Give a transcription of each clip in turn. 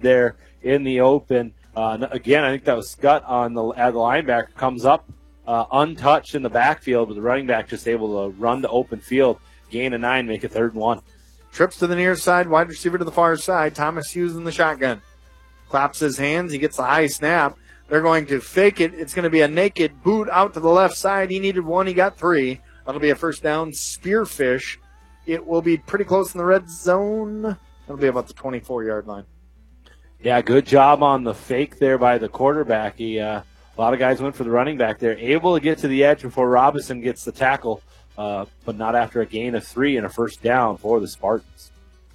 there in the open. Again, I think that was Scott at the linebacker, comes up untouched in the backfield, but the running back just able to run to open field, gain a 9, make it 3rd and 1. Trips to the near side, wide receiver to the far side. Thomas Hughes in the shotgun. Claps his hands. He gets the high snap. They're going to fake it. It's going to be a naked boot out to the left side. He needed 1. He got 3. That'll be a first down. Spearfish. It will be pretty close in the red zone. That'll be about the 24-yard line. Yeah, good job on the fake there by the quarterback. A lot of guys went for the running back there. Able to get to the edge before Robinson gets the tackle, but not after a gain of 3 and a first down for the Spartans.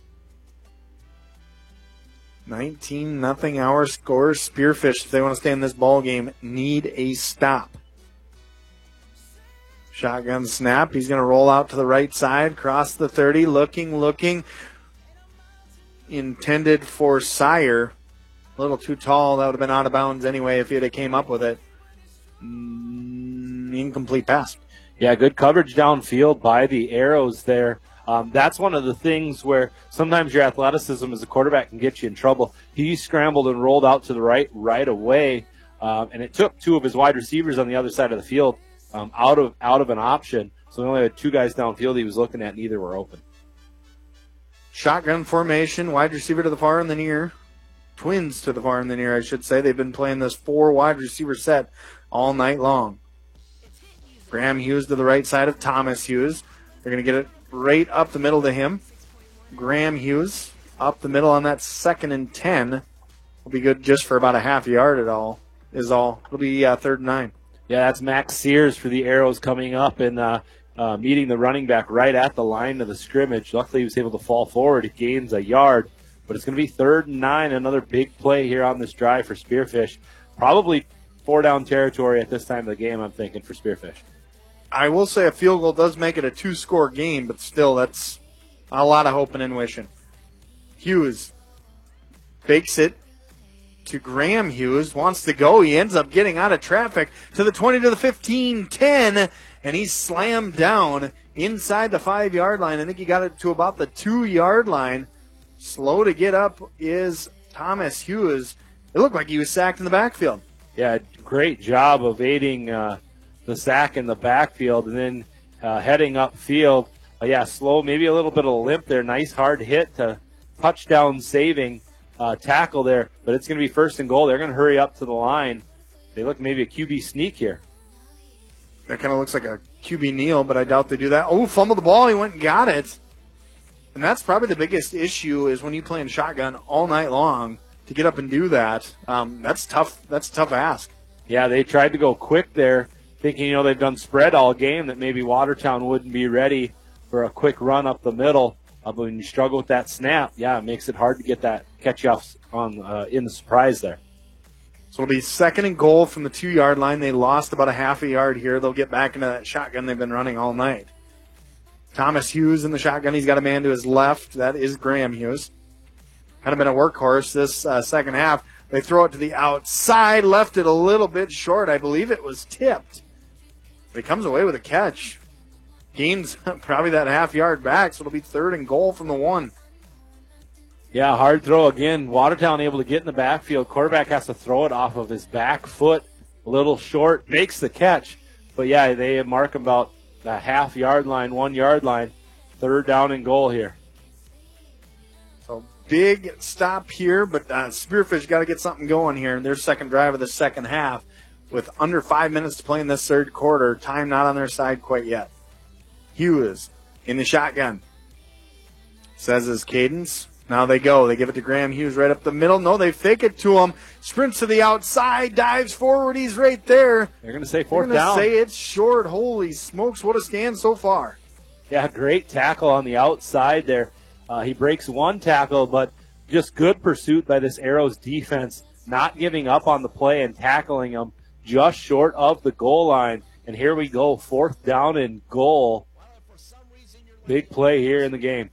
19-0 our score. Spearfish, if they want to stay in this ball game, need a stop. Shotgun snap. He's going to roll out to the right side, cross the 30, looking. Intended for Sire. A little too tall. That would have been out of bounds anyway if he'd have came up with it. Incomplete pass. Yeah, good coverage downfield by the Arrows there. That's one of the things where sometimes your athleticism as a quarterback can get you in trouble. He scrambled and rolled out to the right away, and it took 2 of his wide receivers on the other side of the field out of an option. So he only had 2 guys downfield he was looking at, neither were open. Shotgun formation, wide receiver to the far and the near. Twins to the far and the near, I should say. They've been playing this 4 wide receiver set all night long. Graham Hughes to the right side of Thomas Hughes. They're going to get it right up the middle to him. Graham Hughes up the middle on that 2nd and 10. Will be good just for about a half yard It'll be 3rd and 9. Yeah, that's Max Sears for the Arrows coming up and meeting the running back right at the line of the scrimmage. Luckily, he was able to fall forward. He gains a yard, but it's going to be 3rd and 9. Another big play here on this drive for Spearfish. Probably 4-down territory at this time of the game, I'm thinking, for Spearfish. I will say a field goal does make it a 2-score game, but still, that's a lot of hoping and wishing. Hughes fakes it to Graham Hughes, wants to go. He ends up getting out of traffic to the 20, to the 15, 10, and he's slammed down inside the 5-yard line. I think he got it to about the 2-yard line. Slow to get up is Thomas Hughes. It looked like he was sacked in the backfield. Yeah, great job of aiding the sack in the backfield and then heading upfield. Slow, maybe a little bit of a limp there. Nice hard hit to touchdown saving tackle there, but it's going to be 1st and goal. They're going to hurry up to the line. They look maybe a QB sneak here. That kind of looks like a QB kneel, but I doubt they do that. Oh, fumbled the ball. He went and got it. And that's probably the biggest issue is when you play in shotgun all night long to get up and do that. That's tough. That's a tough ask. Yeah, they tried to go quick there, thinking, they've done spread all game, that maybe Watertown wouldn't be ready for a quick run up the middle. But when you struggle with that snap, it makes it hard to get that catch you off in the surprise there. So it'll be 2nd and goal from the 2-yard line. They lost about a half a yard here. They'll get back into that shotgun they've been running all night. Thomas Hughes in the shotgun. He's got a man to his left. That is Graham Hughes. Kind of been a workhorse this second half. They throw it to the outside, left it a little bit short. I believe it was tipped. But he comes away with a catch. Gains probably that half yard back, so it'll be 3rd and goal from the 1. Yeah, hard throw again. Watertown able to get in the backfield. Quarterback has to throw it off of his back foot. A little short, makes the catch. But, they mark him about the half-yard line, 1-yard line. 3rd down and goal here. So big stop here, but Spearfish got to get something going here in their second drive of the second half with under 5 minutes to play in this 3rd quarter. Time not on their side quite yet. Hughes in the shotgun. Says his cadence. Now they go. They give it to Graham Hughes right up the middle. No, they fake it to him. Sprints to the outside. Dives forward. He's right there. They're going to say 4th down. They're going to say it's short. Holy smokes, what a stand so far. Yeah, great tackle on the outside there. He breaks 1 tackle, but just good pursuit by this Arrows defense, not giving up on the play and tackling him just short of the goal line. And here we go, 4th down and goal. Big play here in the game.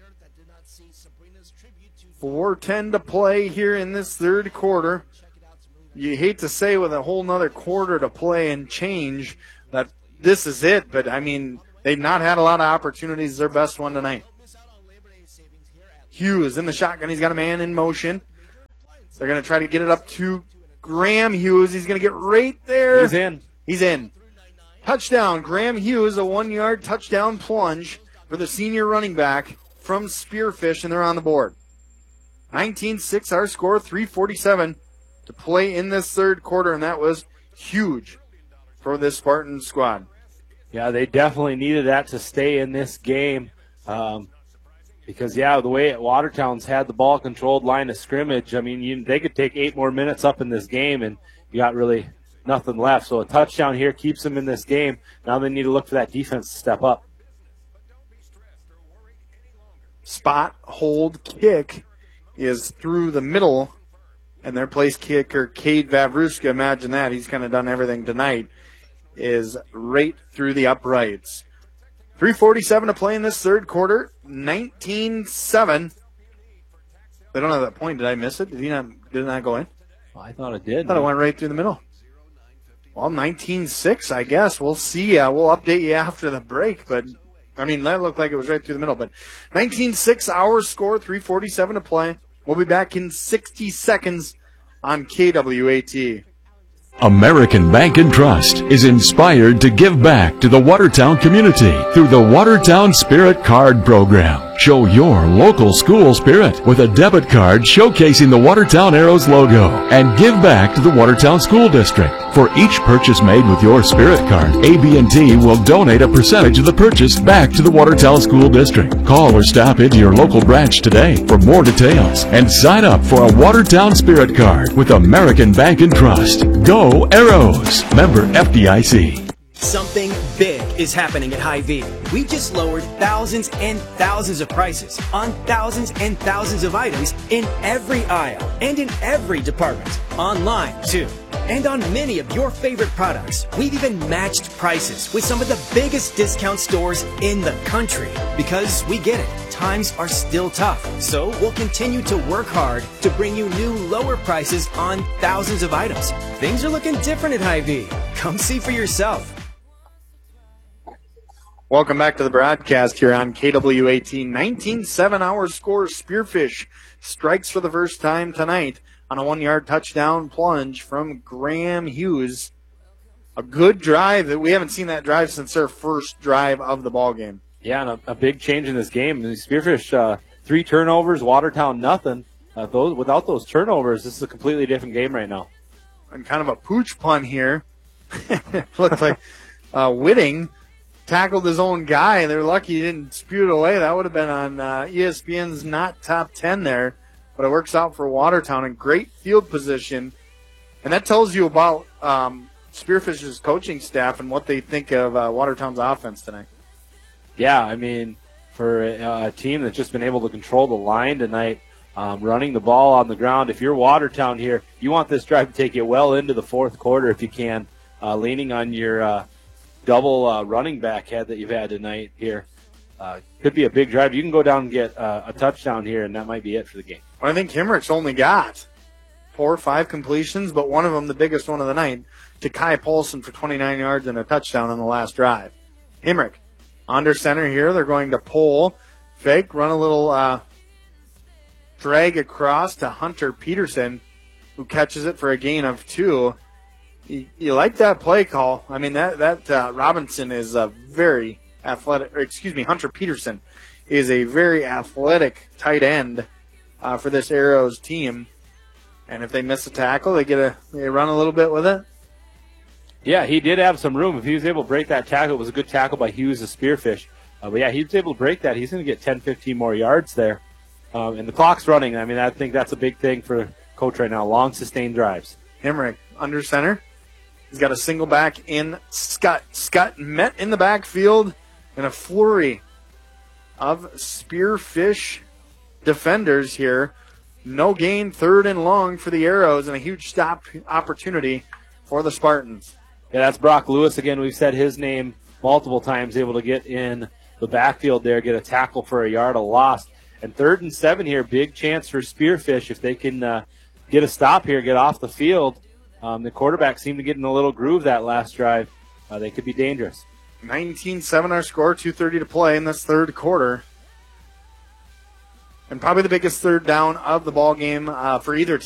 4:10 to play here in this 3rd quarter. You hate to say with a whole nother quarter to play and change that this is it, but, they've not had a lot of opportunities. Their best one tonight. Hughes in the shotgun. He's got a man in motion. They're going to try to get it up to Graham Hughes. He's going to get right there. He's in. He's in. Touchdown. Graham Hughes, a 1-yard touchdown plunge for the senior running back from Spearfish, and they're on the board. 19-6 our score, 3:47 to play in this third quarter, and that was huge for this Spartan squad. Yeah, they definitely needed that to stay in this game because, the way Watertown's had the ball controlled line of scrimmage, I mean, they could take 8 more minutes up in this game, and you got really nothing left. So a touchdown here keeps them in this game. Now they need to look for that defense to step up. Spot hold kick is through the middle, and their place kicker, Cade Vavruska, imagine that, he's kind of done everything tonight, is right through the uprights. 3:47 to play in this third quarter, 19-7. They don't have that point. Did I miss it? Did it not go in? Well, I thought it did. I thought it went right through the middle. Well, 19-6, I guess. We'll see. We'll update you after the break, but I mean, that looked like it was right through the middle. But 19-6, our score, 3:47 to play. We'll be back in 60 seconds on KWAT. American Bank and Trust is inspired to give back to the Watertown community through the Watertown Spirit Card Program. Show your local school spirit with a debit card showcasing the Watertown Arrows logo and give back to the Watertown School District. For each purchase made with your Spirit Card, AB&T will donate a percentage of the purchase back to the Watertown School District. Call or stop into your local branch today for more details and sign up for a Watertown Spirit Card with American Bank and Trust. Go Arrows! Member FDIC. Something big is happening at Hy-Vee. We just lowered thousands and thousands of prices on thousands and thousands of items in every aisle and in every department. Online, too. And on many of your favorite products, we've even matched prices with some of the biggest discount stores in the country. Because we get it, times are still tough. So we'll continue to work hard to bring you new lower prices on thousands of items. Things are looking different at Hy-Vee. Come see for yourself. Welcome back to the broadcast here on KWAT. 19-7 our score. Spearfish strikes for the first time tonight on a 1-yard touchdown plunge from Graham Hughes. A good drive. That we haven't seen that drive since their first drive of the ball game. Yeah, and a big change in this game. The Spearfish, 3 turnovers, Watertown nothing. Without those turnovers, this is a completely different game right now. And kind of a pooch pun here. Looks like Whitting tackled his own guy, and they're lucky he didn't spew it away. That would have been on ESPN's not top 10 there, but it works out for Watertown in great field position. And that tells you about Spearfish's coaching staff and what they think of Watertown's offense tonight. Yeah, I mean, for a team that's just been able to control the line tonight, running the ball on the ground, if you're Watertown here, you want this drive to take you well into the fourth quarter if you can, leaning on your double running back head that you've had tonight here. Could be a big drive. You can go down and get a touchdown here, and that might be it for the game. Well, I think Hemrick's only got 4 or 5 completions, but one of them, the biggest one of the night, to Kai Paulson for 29 yards and a touchdown on the last drive. Hemrick under center here. They're going to pull, fake, run a little drag across to Hunter Peterson, who catches it for a gain of 2. You like that play call. I mean, that Robinson is a very athletic, Hunter Peterson is a very athletic tight end for this Arrows team. And if they miss a tackle, they run a little bit with it. Yeah, he did have some room. If he was able to break that tackle, it was a good tackle by Hughes of Spearfish. But yeah, he was able to break that. He's going to get 10, 15 more yards there. And the clock's running. I mean, I think that's a big thing for Coach right now. Long, sustained drives. Hemrick under center. He's got a single back in Scott. Scott met in the backfield in a flurry of Spearfish defenders here. No gain, 3rd and long for the Arrows, and a huge stop opportunity for the Spartans. Yeah, that's Brock Lewis again. We've said his name multiple times, able to get in the backfield there, get a tackle for a yard, a loss. And 3rd and 7 here, big chance for Spearfish if they can get a stop here, get off the field. The quarterback seemed to get in a little groove that last drive. They could be dangerous. 19-7 our score, 2:30 to play in this third quarter. And probably the biggest third down of the ball game for either team.